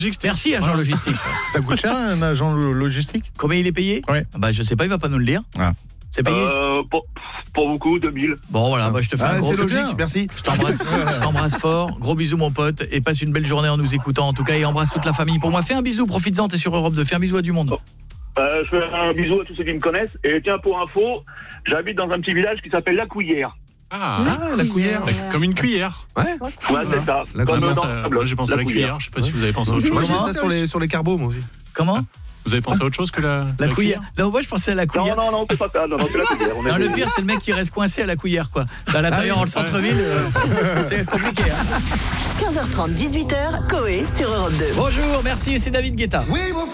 Merci, agent logistique. Ça coûte cher un agent logistique? Combien il est payé? Ouais. Bah je sais pas, il va pas nous le dire. Ah. C'est payé? Pour beaucoup, 2000. Bon voilà, bah, je te fais un gros c'est logique, bien. merci. Je t'embrasse fort. Gros bisous mon pote et passe une belle journée en nous écoutant en tout cas et embrasse toute la famille. Pour moi, fais un bisou, profites-en, t'es sur Europe 2. Fais un bisou à du monde. Je fais un bisou à tous ceux qui me connaissent. Et tiens, pour info, j'habite dans un petit village qui s'appelle La Couillère. Ah, la cuillère. comme une cuillère. Ouais. Ouais, c'est ça. La Comme Moi, dans ça- le moi, j'ai pensé à la cuillère. Je sais pas si vous avez pensé à autre Moi chose. j'ai ça sur les carbeaux moi aussi. Comment? Vous avez pensé à autre chose que La cuillère. Non, moi je pensais à la cuillère. Non, c'est pas ça. Non, c'est la couillère. Non, le pire c'est le mec qui reste coincé à la cuillère quoi. À l'intérieur dans le centre-ville, c'est compliqué hein. 15h30, 18h, Coé sur Europe 2. Bonjour, merci, c'est David Guetta. Oui, mon